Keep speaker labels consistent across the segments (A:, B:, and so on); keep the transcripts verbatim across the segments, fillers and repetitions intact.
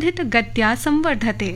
A: वर्धितगत्या संवर्धते।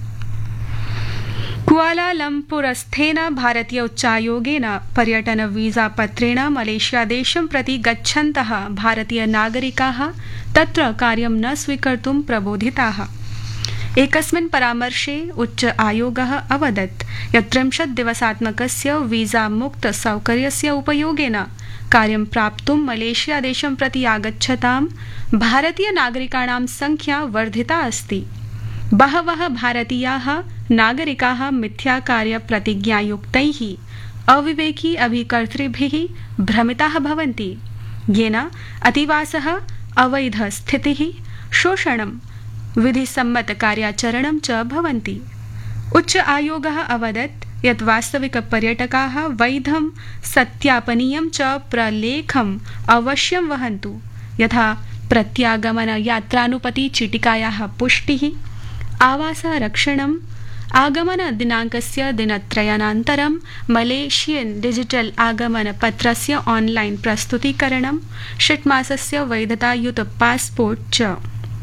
A: कुआलालम्पुरस्थेन भारतीय उच्चायोगेन पर्यटन वीजा पत्रेण मलेशियादेशं प्रति गच्छन्तः भारतीय नागरिकाः तत्र कार्यं न स्वीकर्तुं प्रबोधिताः। एकस्मिन् परामर्शे उच्च आयोगः अवदत् यत् त्रिंशत् दिवसात्मकस्य वीजा मुक्त सौकर्यस्य उपयोगेन कार्यं प्राप्तुं मलेशियादेशं प्रति आगच्छतां भारतीय नागरिकाणां संख्या वर्धिता अस्ति। बहवः भारतीयाः नागरिकाः मिथ्याकार्य प्रतिज्ञायुक्तैः अविवेकी अभिकर्तृभिः भ्रमिताः भवन्ति, येन अतिवासः, अवैधस्थितिः, शोषणं, विधिसम्मत कार्याचरणं च भवन्ति। उच्च आयोगः अवदत् यत् वास्तविक पर्यटकाः वैधं सत्यापनीयं च प्रलेखम् अवश्यं वहन्तु, यथा प्रत्यागमन यात्रानुपति चीटिकायाः पुष्टिः, आवासरक्षणम्, आगमन दिनाङ्कस्य दिनत्रयानन्तरं मलेशियन डिजिटल आगमन पत्रस्य ऑनलाइन प्रस्तुतीकरणं, षट्मासस्य वैधतायुत पासपोर्ट च।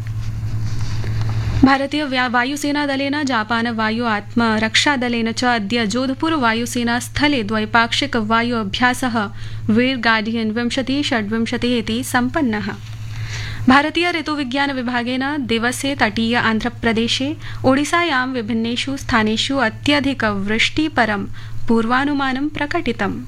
A: भारतीय वायुसेनादलेन जापान वायु आत्मरक्षादलेन च अद्य जोधपुर वायुसेना स्थले द्वैपाक्षिक वायु अभ्यासः वीर गार्डियन विंशति षड्विंशतिः इति सम्पन्नः। भारतीय ऋतुविज्ञान विभागेन दिवसे तटीय आन्ध्रप्रदेशे ओडिसायां विभिन्नेषु स्थानेषु अत्यधिक वृष्टिपरं पूर्वानुमानं प्रकटितम्।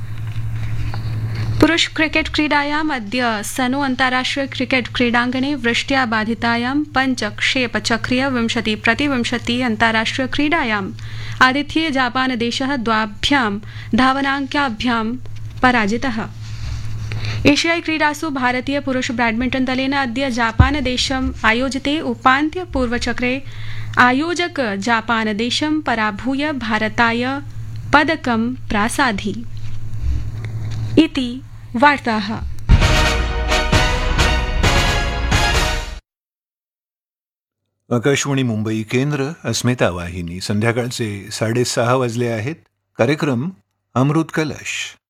A: पुरुष क्रिकेट क्रीडायाम् अद्य सनो अन्ताराष्ट्रिय क्रिकेट क्रीडाङ्गणे वृष्ट्या बाधितायां पञ्चक्षेपचक्रीय विंशति प्रतिविंशति अन्ताराष्ट्रिय क्रीडायाम् आतिथ्ये जापानदेशः द्वाभ्यां धावनाङ्काभ्यां पराजितः। एशियाई क्रीडासु भारतीय पुरुष बैडमिंटन दलेन अद्य जापानदेशम् आयोजिते उपान्त्य पूर्वचक्रे आयोजक जापानदेशं पराभूय भारताय पदकं प्रासादि। इति वार्ताः।
B: आकाशवाणी मुंबई केंद्र, अस्मिता वाहिनी. संध्याकाळचे साडेसहा वाजले आहेत. कार्यक्रम अमृत कलश.